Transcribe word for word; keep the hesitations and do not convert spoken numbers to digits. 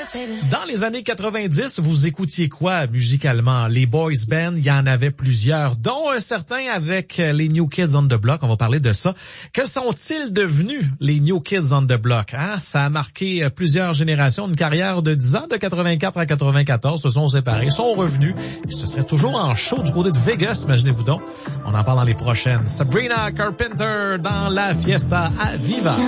Dans les années quatre-vingt-dix, vous écoutiez quoi musicalement? Les boys bands, il y en avait plusieurs, dont un certain avec les New Kids on the Block. On va parler de ça. Que sont-ils devenus, les New Kids on the Block? Hein? Ça a marqué plusieurs générations, une carrière de dix ans, de quatre-vingt-quatre à quatre-vingt-quatorze, se sont séparés, sont revenus. Et ce serait toujours en show du côté de Vegas, imaginez-vous donc. On en parle dans les prochaines. Sabrina Carpenter dans la Fiesta à Viva.